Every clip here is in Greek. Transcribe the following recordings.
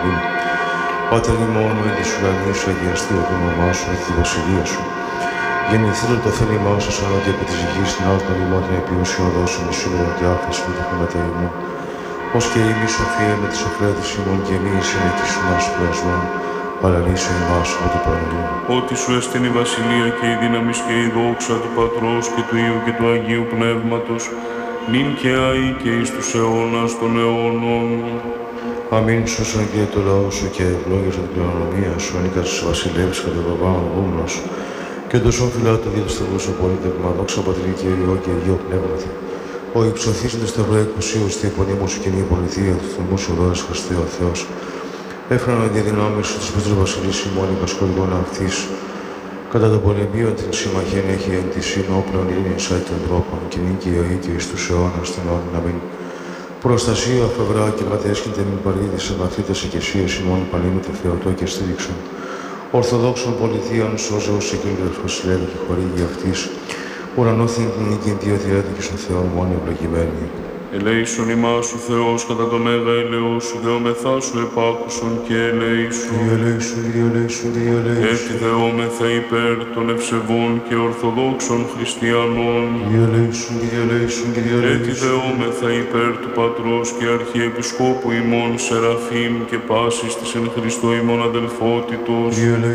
Πάτερ ημών, εν της ουρανής, αγιαστεί το όνομά σου, εν τη βασιλεία σου. Γεννηθείτε το θέλημά σας, αλλά και επί της γης, την άρτον ημών την επιούσιον δώσουμε σήμερα και άφεση με το χρηματέρ ημών. Ως και εμείς σοφία με τις οφρέτες ημών και εμείς ενεκίσουν άς πλασμών, παραλύσου ημάς από το παραλύν. Ότι σου έστειν η βασιλεία και η δύναμις και η δόξα του Πατρός και του Υιού και του Αγίου Πνεύματος, νυν και αεί και εις τους αιώνας των αιώνων. Αμήν σώσον και το λαό σου και ευλόγησον την κληρονομία σου, ανήκα στους βασιλεύς κατά το παπάων γούμνος, και το σώφιλά του δια του σταυρού σου πολίτευμα, δόξα πατρί και Υιό και Υιό πνεύματι. Ο υψωθείς του σταυρού εκουσίους, τη επωνύμου σου κοινή πολιτεία, του θερμού σου δώρας Χριστέ ο Θεός. Έφρανον διαδυνάμεις σου τους πέτρους βασιλείς ημών υπασχολικών αυτής. Κατά το πολεμείο την συμμαχήν έχει εν της όπλων ειρήνης αι των τρόπων, και νίκη ιωή και εις τους αιώνας των αιώνων. Αμήν. Προστασία φευρά και ματέσκεται μην παρήδησε βαθύτες εκκλησίες ημών πανήμητε Θεοτό και στήριξον. Ορθοδόξων πολιτείων σώζεως εκκλήρες βασιλεύει και χορήγει αυτής. Ουρανόθην την νίκη διατηρέται και στον Θεό μόνο ευλογημένη. Ελέησον ημάς ο Θεός κατά τον Μέγα ελεός σου, δεόμεθά σου επάκουσον και ελέησον. Έτσι δεόμεθα υπέρ των ευσεβών και ορθοδόξων χριστιανών. Έτσι δεόμεθα υπέρ του Πατρός και Αρχιεπισκόπου ημών Σεραφείμ και πάσης της εν Χριστώ ημών αδελφότητος.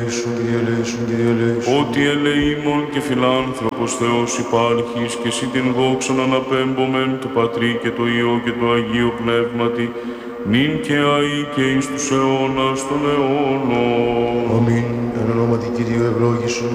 Ότι ελεήμων και φιλάνθρωπος Θεός υπάρχεις και εσύ την δόξαν αναπέμπομεν του Πατρί και το Υιό και το Αγίο Πνεύματι, νυν και αεί και εις τους αιώνας των αιώνων. Αμήν. Εν ονόματι Κυρίου ευλόγησον.